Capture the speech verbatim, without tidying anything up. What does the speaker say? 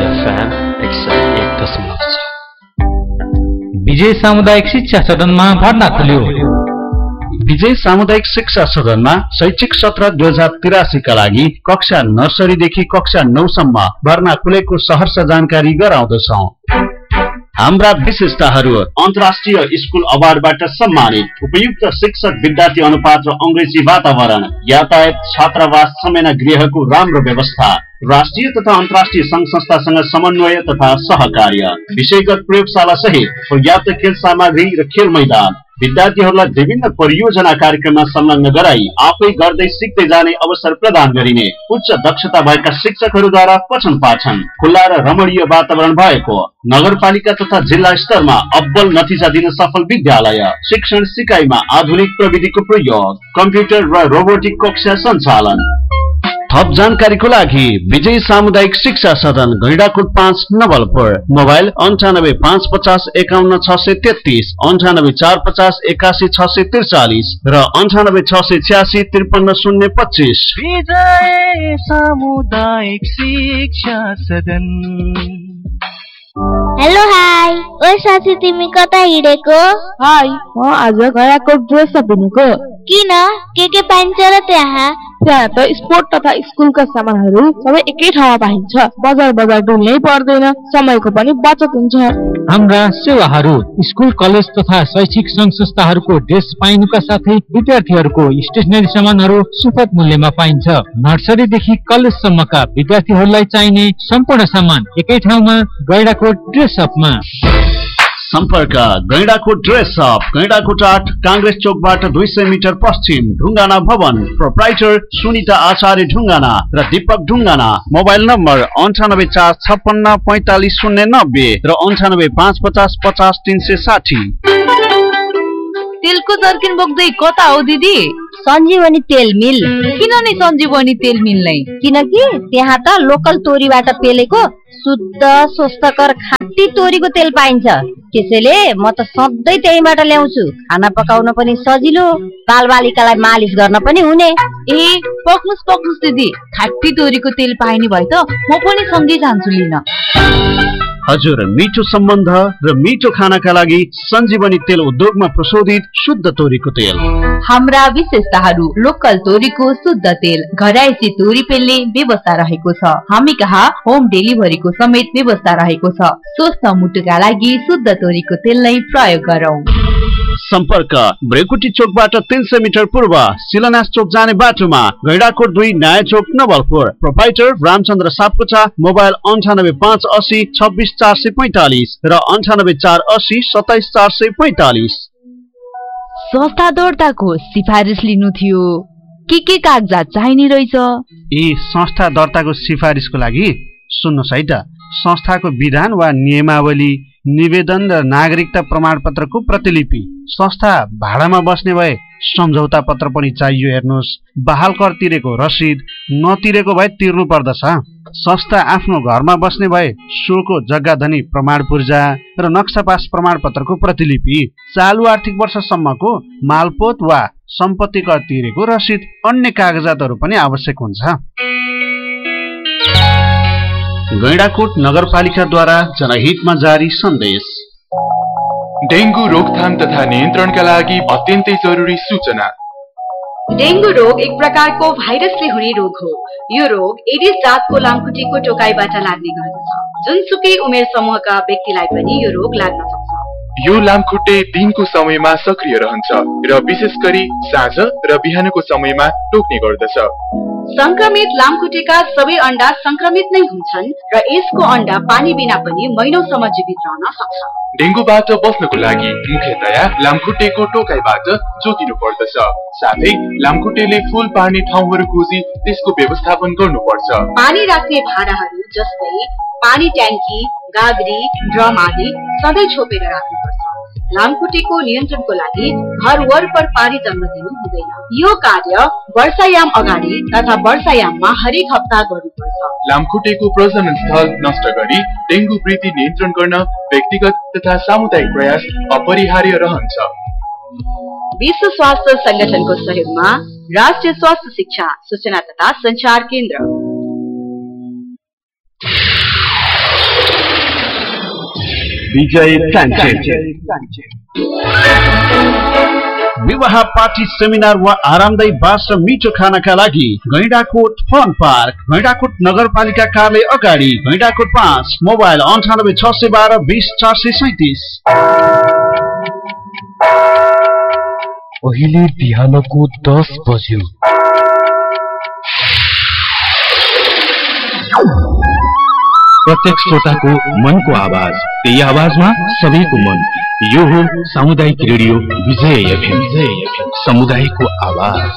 FM एक सय एक दशमलव छ। विजय सामुदायिक शिक्षा सदनमा भर्ना खुल्यो। विजय सामुदायिक शिक्षा सदनमा शैक्षिक सत्र दुई हजार तिरासीका लागि कक्षा नर्सरीदेखि कक्षा नौ सम्म भर्ना खुलेको सहर्ष जानकारी गराउँदछौं। हाम्रा विशेषताहरू: अन्तर्राष्ट्रिय स्कुल अवार्डबाट सम्मानित, उपयुक्त शिक्षक विद्यार्थी अनुपात र अंग्रेजी वातावरण, यातायात, छात्रावास, समयना गृहको राम्रो व्यवस्था, राष्ट्रिय तथा अन्तर्राष्ट्रिय संघ संस्थासँग समन्वय तथा सहकार्य, विषयगत प्रयोगशाला सहित पर्याप्त खेल सामग्री र खेल मैदान, विद्यार्थीहरूलाई विभिन्न परियोजना कार्यक्रममा संलग्न गराई आफै गर्दै सिक्दै जाने अवसर प्रदान गरिने, उच्च दक्षता भएका शिक्षकहरूद्वारा पठन पाठन, खुल्ला र रमणीय वातावरण भएको, नगरपालिका तथा जिल्ला स्तरमा अब्बल नतिजा दिन सफल विद्यालय, शिक्षण सिकाइमा आधुनिक प्रविधिको प्रयोग, कम्प्युटर र रोबोटिक कक्षा सञ्चालन। थप जानकारीको लागि विजय सामुदायिक शिक्षा सदन गैंडाकोट पाँच नवलपुर, मोबाइल अन्ठानब्बे पाँच पचास एकाउन्न छ सय तेत्तीस, अन्ठानब्बे चार पचास एकासी छ सय त्रिचालिस र अन्ठानब्बे छ सय छ्यासी त्रिपन्न शून्य पच्चीस। विजय सामुदायिक शिक्षा सदन। हेलो हाई, ओ साथी तिमी कता हिँडेको? हाई, म आज गैंडाकोट ड्रेस अप हिँडेको। किन? के के पाइन्छ र त्यहाँ? त्यहाँ त स्पोर्ट तथा स्कुलका सामानहरू सबै एकै ठाउँमा पाइन्छ। बजार बजार डुल्नै पर्दैन, समयको पनि बचत हुन्छ। हाम्रा सेवाहरू: स्कुल कलेज तथा शैक्षिक संघ संस्थाहरूको ड्रेस पाइनुका साथै विद्यार्थीहरूको स्टेशनरी सामानहरू सुपथ मूल्यमा पाइन्छ। नर्सरीदेखि कलेजसम्मका विद्यार्थीहरूलाई चाहिने सम्पूर्ण सामान एकै ठाउँमा गैंडाकोट ड्रेस अपमा। सम्पर्क: गैंडाकोट ड्रेस अप, गैंडाकोट आठ, कांग्रेस चौकबाट दुई सय मिटर पश्चिम, ढुङ्गाना भवन। प्रोप्राइटर सुनिता आचार्य ढुङ्गाना र दीपक ढुङ्गाना। मोबाइल नम्बर अन्ठानब्बे चार छप्पन्न पैंतालिस शून्य नब्बे र अन्ठानब्बे पाँच पचास पचास तीन सय साठी। तेलको जर्किन बोक्दै कता हो दिदी? सञ्जीवनी तेल मिल। किन नि सञ्जीवनी तेल मिल नै? किनकि त्यहाँ त लोकल तोरीबाट पेलेको शुद्ध स्वस्थकर खाटी तोरीको तेल पाइन्छ। त्यसैले म त सधैँ त्यहीबाट ल्याउँछु। खाना पकाउन पनि सजिलो, बालबालिकालाई मालिस गर्न पनि हुने। ए पक्नुस् पक्नुस् दिदी, खाटी तोरीको तेल पाइने भए त म पनि सँगै जान्छु लिन। हजुर, मिठो सम्बन्ध र मिठो खानाका लागि सञ्जीवनी तेल उद्योगमा प्रशोधित शुद्ध तोरीको तेल। हाम्रा विशेषताहरू: लोकल तोरीको शुद्ध तेल, घरायसी तोरी पेल्ने व्यवस्था रहेको छ। हामी कहाँ होम डेलिभरीको समेत व्यवस्था रहेको छ। स्वस्थ मुटुका लागि शुद्ध तोरीको तेल नै प्रयोग गरौँ। सम्पर्क: ब्रेकुटी चोकबाट तीन सय मिटर पूर्व, शिलान्यास चोक जाने बाटोमा, गैंडाकोट दुई, नयाँ चोक नवलपुर। प्रोप्राइटर रामचन्द्र सापकोटा। मोबाइल अन्ठानब्बे पाँच अस्सी छब्बिस चार सय पैंतालिस र अन्ठानब्बे चार अस्सी सत्ताइस चार सय पैंतालिस। संस्था दर्ताको सिफारिस लिनु थियो, के के कागजात चाहिने रहेछ? ए संस्था दर्ताको सिफारिसको लागि सुन्नुहोस् है त, संस्थाको विधान वा नियमावली, निवेदन र नागरिकता प्रमाणपत्रको प्रतिलिपि, संस्था भाडामा बस्ने भए सम्झौता पत्र पनि चाहियो। हेर्नुहोस्, बहाल कर तिरेको रसिद, नतिरेको भए तिर्नु पर्दछ। संस्था आफ्नो घरमा बस्ने भए सोको जग्गा धनी प्रमाण पूर्जा र नक्सा पास प्रमाणपत्रको प्रतिलिपि, चालु आर्थिक वर्षसम्मको मालपोत वा सम्पत्ति कर तिरेको रसिद, अन्य कागजातहरू पनि आवश्यक हुन्छ। गैंडाकोट नगरपालिकाद्वारा जनहितमा जारी सन्देश। डेंगू रोकथाम तथा नियन्त्रणका लागि अत्यन्तै जरुरी सूचना। डेंगू रोग एक प्रकारको भाइरसले हुने रोग हो। यो रोग एडिस जातको लामखुट्टेको टोकाइबाट लाग्ने गर्दछ। जुनसुकै उमेर समूहका व्यक्तिलाई पनि यो रोग लाग्न सक्छ। यो लामखुट्टे दिनको समयमा सक्रिय रहन्छ र विशेष गरी साँझ र बिहानको समयमा टोक्ने गर्दछ। संक्रमित लामखुट्टेका सबै अंडा संक्रमित नै हुन्छन् र यसको अंडा पानी बिना पनि महिनौसम्म जीवित रहन सक्छ। डेंगूबाट बच्नको लागि मुख्यतया लामखुट्टेको टोकाइबाट जोगिनु पर्दछ। साथै लामखुट्टेले फूल पार्ने ठाउँहरू खोजी त्यसको व्यवस्थापन गर्नुपर्छ। पानी राख्ने भाँडाहरू जस्तै पानी ट्याङ्की, गाग्री, ड्रम आदि सधैँ छोपेर राख्नुपर्छ। लामखुट्टेको नियन्त्रणको लागि घर वरपर पानी जम्न दिनु हुँदैन। यो कार्य वर्षायाम अगाडि तथा वर्षायाममा हरेक हप्ता गर्नुपर्छ। लामखुट्टेको प्रजनन स्थल नष्ट गरी डेंगू वृद्धि नियन्त्रण गर्न व्यक्तिगत तथा सामुदायिक प्रयास अपरिहार्य रहन्छ। विश्व स्वास्थ्य संगठनको सहयोगमा राष्ट्रिय स्वास्थ्य शिक्षा, सूचना तथा संचार केन्द्र। विजय विवाह पार्टी सेमिनार वा आरामदायी बास र मिठो खानाका लागि गैंडाकोट फन पार्क गैंडाकोट नगरपालिका कार्यालय अगाडि गैंडाकोट पाँच मोबाइल अन्ठानब्बे छ सय बाह्र बीस चार सय सैतिस। अहिले बिहानको दस बज्यो। प्रत्येक श्रोताको मनको आवाज, त्यही आवाजमा सबैको मन। यो हो सामुदायिक रेडियो विजय एफएम, समुदायको आवाज।